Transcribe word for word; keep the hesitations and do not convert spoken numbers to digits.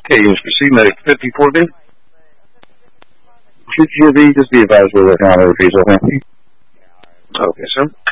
Okay, units proceed. Medic fifty-four B. fifty-four B, just be advised we're working on overfees, okay? Okay, sir.